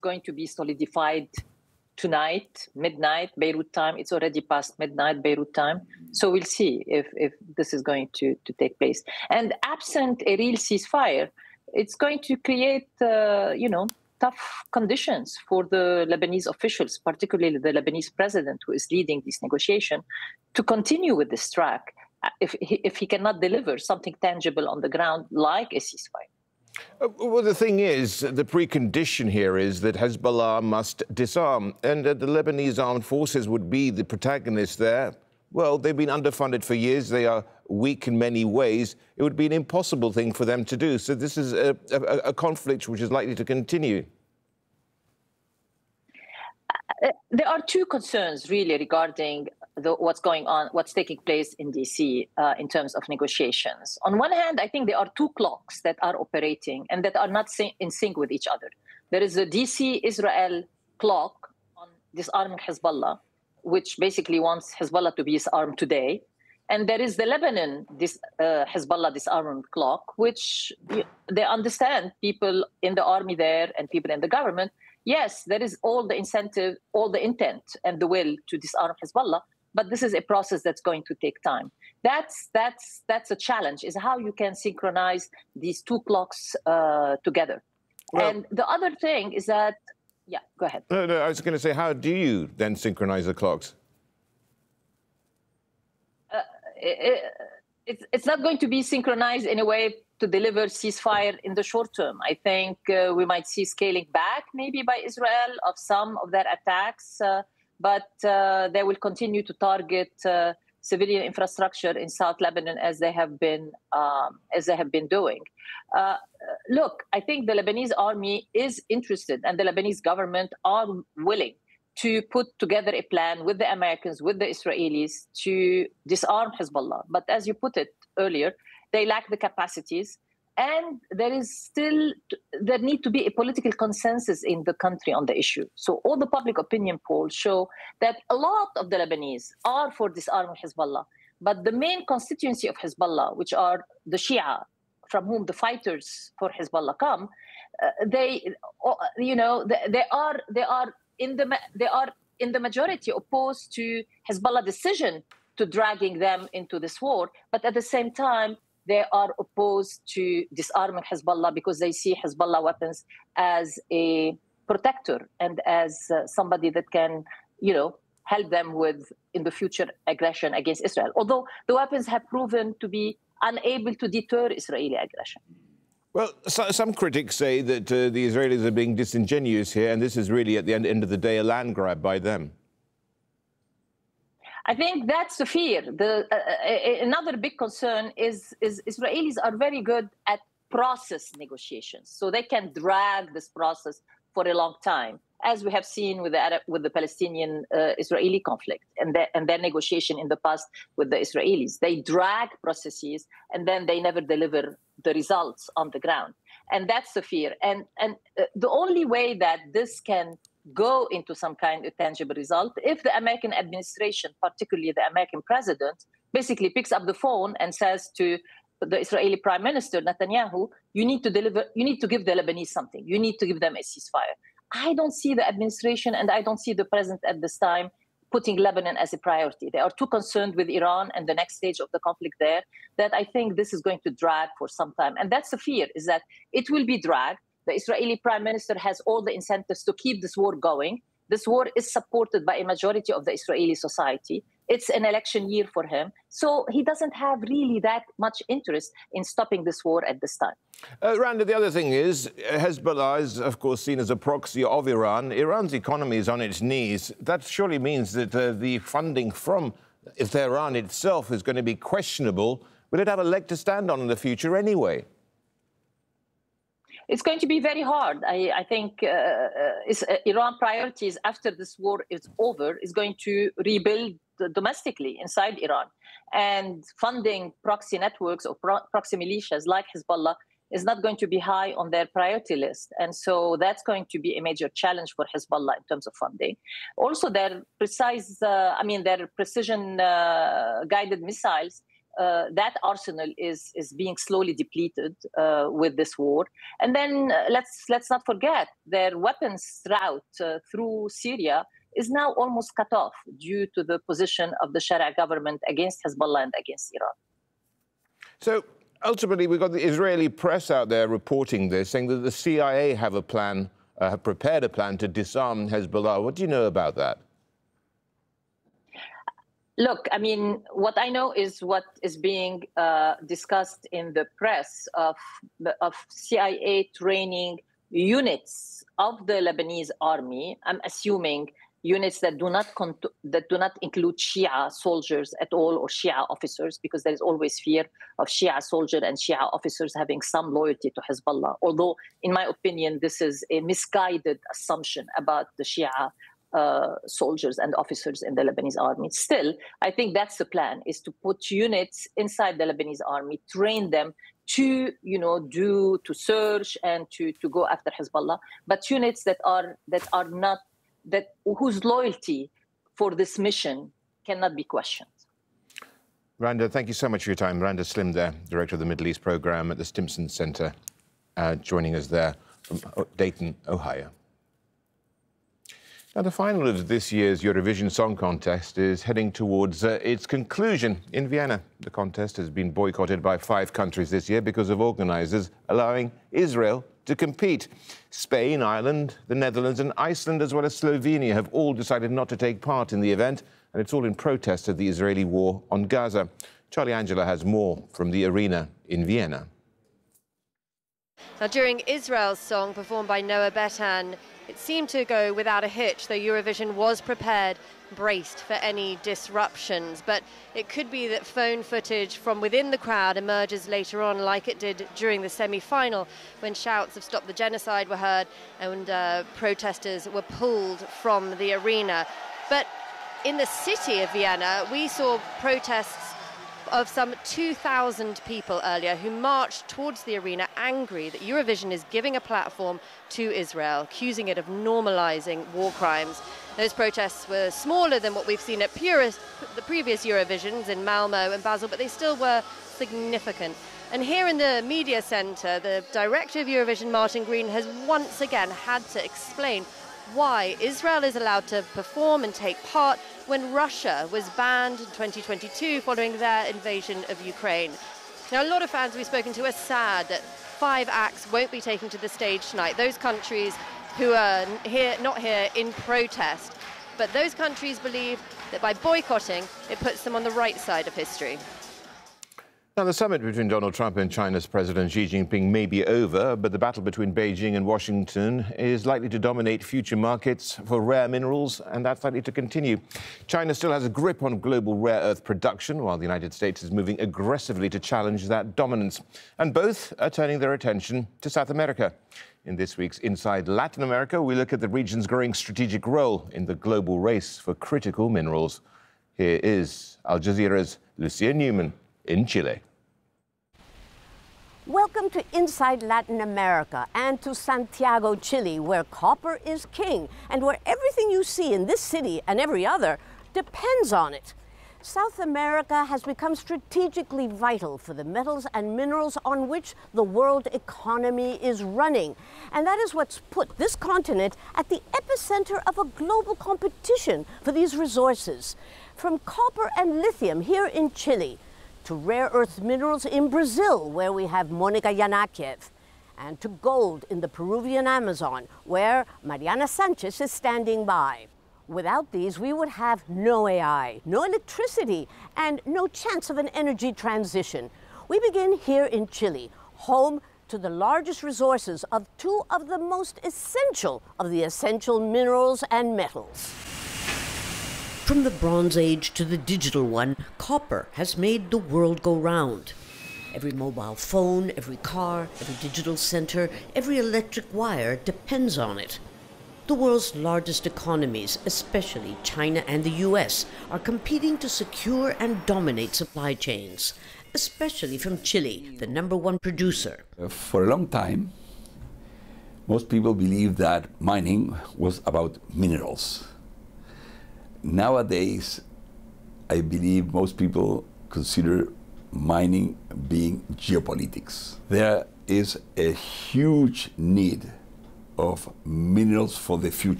going to be solidified tonight, midnight, Beirut time. It's already past midnight, Beirut time. So we'll see if this is going to take place. And absent a real ceasefire, it's going to create, tough conditions for the Lebanese officials, particularly the Lebanese president who is leading this negotiation, to continue with this track if he cannot deliver something tangible on the ground like a ceasefire. Well, the thing is, the precondition here is that Hezbollah must disarm, and the Lebanese armed forces would be the protagonists there. Well, they've been underfunded for years. They are weak in many ways. It would be an impossible thing for them to do. So this is a conflict which is likely to continue. There are two concerns, really, regarding what's going on, what's taking place in D.C. In terms of negotiations. On one hand, I think there are two clocks that are operating and that are not in sync with each other. There is a D.C.-Israel clock on disarming Hezbollah, which basically wants Hezbollah to be disarmed today. And there is the Lebanon Hezbollah disarmament clock, which they understand, people in the army there and people in the government. Yes, there is all the incentive, all the intent and the will to disarm Hezbollah, but this is a process that's going to take time. That's a challenge, is how you can synchronize these two clocks together. Well, and the other thing is that, yeah, go ahead. No, I was going to say, how do you then synchronize the clocks? It's not going to be synchronized in a way to deliver ceasefire in the short term. I think we might see scaling back maybe by Israel of some of their attacks, but they will continue to target civilian infrastructure in South Lebanon as they have been doing. Look, I think the Lebanese army is interested, and the Lebanese government are willing to put together a plan with the Americans, with the Israelis, to disarm Hezbollah. But as you put it earlier, they lack the capacities, and there need to be a political consensus in the country on the issue. So all the public opinion polls show that a lot of the Lebanese are for disarming Hezbollah, but the main constituency of Hezbollah, which are the Shia, from whom the fighters for Hezbollah come, they are in the majority opposed to Hezbollah decision to dragging them into this war, but at the same time, they are opposed to disarming Hezbollah because they see Hezbollah weapons as a protector and as somebody that can, help them with, in the future, aggression against Israel. Although the weapons have proven to be unable to deter Israeli aggression. Well, some critics say that the Israelis are being disingenuous here, and this is really, at the end of the day, a land grab by them. I think that's the fear. Another big concern is Israelis are very good at process negotiations, so they can drag this process for a long time, as we have seen with the Palestinian-Israeli conflict and their negotiation in the past with the Israelis. They drag processes and then they never deliver the results on the ground. And that's the fear. And the only way that this can go into some kind of tangible result, if the American administration, particularly the American president, basically picks up the phone and says to the Israeli Prime Minister Netanyahu, you need to give the Lebanese something. You need to give them a ceasefire. I don't see the administration and I don't see the president at this time putting Lebanon as a priority. They are too concerned with Iran and the next stage of the conflict there that I think this is going to drag for some time. And that's the fear, is that it will be dragged. The Israeli Prime Minister has all the incentives to keep this war going. This war is supported by a majority of the Israeli society. It's an election year for him. So he doesn't have really that much interest in stopping this war at this time. Randa, the other thing is, Hezbollah is, of course, seen as a proxy of Iran. Iran's economy is on its knees. That surely means that the funding from Tehran itself is going to be questionable. Will it have a leg to stand on in the future anyway? It's going to be very hard. I think Iran priorities after this war is over is going to rebuild domestically inside Iran. And funding proxy networks or proxy militias like Hezbollah is not going to be high on their priority list. And so that's going to be a major challenge for Hezbollah in terms of funding. Also, their precision guided missiles that arsenal is being slowly depleted with this war. And then let's not forget their weapons route through Syria is now almost cut off due to the position of the Sharia government against Hezbollah and against Iran. So ultimately, we've got the Israeli press out there reporting this, saying that the CIA have a plan, have prepared a plan to disarm Hezbollah. What do you know about that? Look, I mean, what I know is what is being discussed in the press of CIA training units of the Lebanese army. I'm assuming units that do not include Shia soldiers at all or Shia officers, because there is always fear of Shia soldiers and Shia officers having some loyalty to Hezbollah. Although, in my opinion, this is a misguided assumption about the Shia soldiers and officers in the Lebanese army. Still, I think that's the plan: is to put units inside the Lebanese army, train them to, to search and to go after Hezbollah, but units that are not. Whose loyalty for this mission cannot be questioned. Randa, thank you so much for your time. Randa Slim there, Director of the Middle East Program at the Stimson Center, joining us there from Dayton, Ohio. Now, the final of this year's Eurovision Song Contest is heading towards its conclusion in Vienna. The contest has been boycotted by 5 countries this year because of organisers allowing Israel to compete. Spain, Ireland, the Netherlands and Iceland, as well as Slovenia, have all decided not to take part in the event, and it's all in protest of the Israeli war on Gaza. Charlie Angela has more from the arena in Vienna. Now, during Israel's song performed by Noah Betan, it seemed to go without a hitch, though Eurovision was prepared, braced for any disruptions. But it could be that phone footage from within the crowd emerges later on, like it did during the semi-final, when shouts of "Stop the Genocide" were heard and protesters were pulled from the arena. But in the city of Vienna, we saw protests of some 2,000 people earlier who marched towards the arena, angry that Eurovision is giving a platform to Israel, accusing it of normalizing war crimes. Those protests were smaller than what we've seen at the previous Eurovisions in Malmo and Basel, but they still were significant. And here in the media centre, the director of Eurovision, Martin Green, has once again had to explain why Israel is allowed to perform and take part when Russia was banned in 2022 following their invasion of Ukraine. Now, a lot of fans we've spoken to are sad that 5 acts won't be taken to the stage tonight. Those countries who are not here in protest. But those countries believe that by boycotting, it puts them on the right side of history. Now, the summit between Donald Trump and China's President Xi Jinping may be over, but the battle between Beijing and Washington is likely to dominate future markets for rare minerals, and that's likely to continue. China still has a grip on global rare earth production, while the United States is moving aggressively to challenge that dominance. And both are turning their attention to South America. In this week's Inside Latin America, we look at the region's growing strategic role in the global race for critical minerals. Here is Al Jazeera's Lucia Newman in Chile. Welcome to Inside Latin America and to Santiago, Chile, where copper is king and where everything you see in this city and every other depends on it. South America has become strategically vital for the metals and minerals on which the world economy is running. And that is what's put this continent at the epicenter of a global competition for these resources. From copper and lithium here in Chile, to rare earth minerals in Brazil, where we have Monica Yanakiev, and to gold in the Peruvian Amazon, where Mariana Sanchez is standing by. Without these, we would have no AI, no electricity, and no chance of an energy transition. We begin here in Chile, home to the largest resources of 2 of the most essential of the essential minerals and metals. From the Bronze Age to the digital one, copper has made the world go round. Every mobile phone, every car, every digital center, every electric wire depends on it. The world's largest economies, especially China and the US, are competing to secure and dominate supply chains, especially from Chile, the #1 producer. For a long time, most people believed that mining was about minerals. Nowadays, I believe most people consider mining being geopolitics. There is a huge need of minerals for the future.